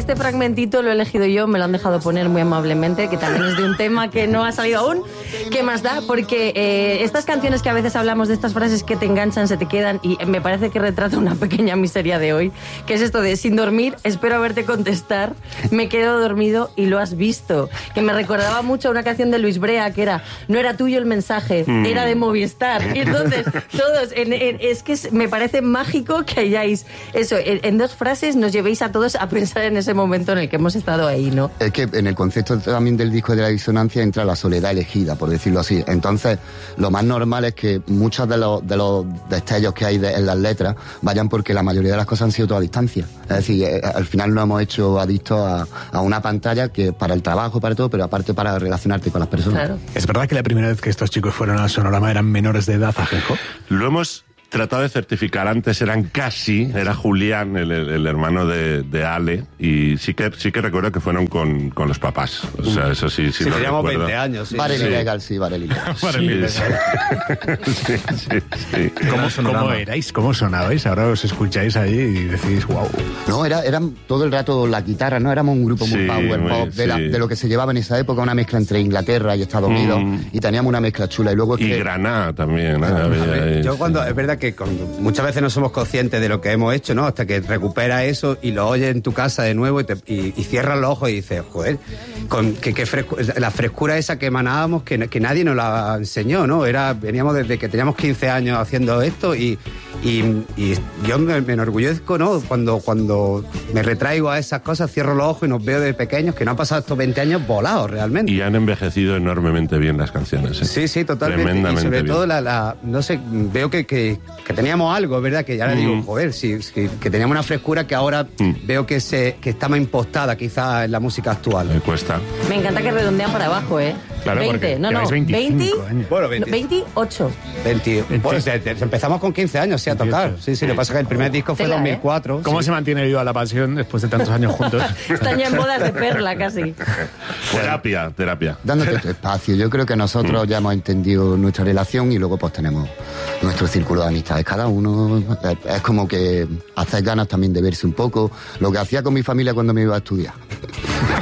este fragmentito lo he elegido yo, me lo han dejado poner muy amablemente, que también es de un tema que no ha salido aún. ¿Qué más da? Porque estas canciones que a veces hablamos de estas frases que te enganchan, se te quedan, y me parece que retrata una pequeña miseria de hoy, que es esto de sin dormir, espero verte contestar, me quedo dormido y lo has visto. Que me recordaba mucho a una canción de Luis Brea, que era, no era tuyo el mensaje, era de Movistar. Y entonces, todos, es que me parece mágico que hayáis, eso, en dos frases nos llevéis a todos a pensar en ese momento en el que hemos estado ahí, ¿no? Es que en el concepto también del disco de la disonancia entra la soledad elegida, por decirlo así. Entonces, lo más normal es que muchos de los destellos que hay en las letras vayan porque la mayoría de las cosas han sido toda a distancia. Es decir, al final nos hemos hecho adictos a una pantalla que para el trabajo, para todo, pero aparte para relacionarte con las personas. Claro. ¿Es verdad que la primera vez que estos chicos fueron al Sonorama eran menores de edad, Ajenjo? Lo hemos tratado de certificar antes, era Julián, el hermano de Ale, y sí que recuerdo que fueron con los papás. O sea, eso sí lo teníamos recuerdo. 20 años, sí. Barely legal, sí, barely legal. Sí. ¿Cómo erais? ¿Cómo sonabais? Ahora os escucháis ahí y decís, wow. No, eran todo el rato la guitarra, ¿no? Éramos un grupo muy power pop de lo que se llevaba en esa época, una mezcla entre Inglaterra y Estados Unidos, y teníamos una mezcla chula. Y luego Granada también. Yo es verdad que muchas veces no somos conscientes de lo que hemos hecho, ¿no? Hasta que recuperas eso y lo oyes en tu casa de nuevo y cierras los ojos y dices, joder, la frescura esa que emanábamos que nadie nos la enseñó, ¿no? Veníamos desde que teníamos 15 años haciendo esto y yo me enorgullezco, ¿no? Cuando me retraigo a esas cosas, cierro los ojos y nos veo de pequeños que no han pasado estos 20 años volados realmente. Y han envejecido enormemente bien las canciones, ¿eh? Sí, totalmente. Y sobre todo no sé, veo que teníamos algo, ¿verdad? Que ya le digo, joder, que teníamos una frescura que ahora veo que está más impostada quizás en la música actual. Me cuesta. Me encanta que redondean para abajo, ¿eh? Claro, 20, no, 25 años. Bueno, 28. 20. Pues empezamos con 15 años, sí, a tocar. Sí, lo que pasa es que el primer disco fue 2004. ¿Cómo se mantiene viva la pasión después de tantos años juntos? Están ya en bodas de perla, casi. Terapia. Dándote tu espacio. Yo creo que nosotros ya hemos entendido nuestra relación y luego pues tenemos nuestro círculo de amistades. Cada uno es como que hace ganas también de verse un poco. Lo que hacía con mi familia cuando me iba a estudiar.